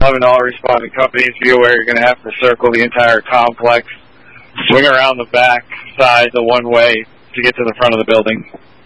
911 all responding companies, be aware you're going to have to circle the entire complex, swing around the back side the one way to get to the front of the building.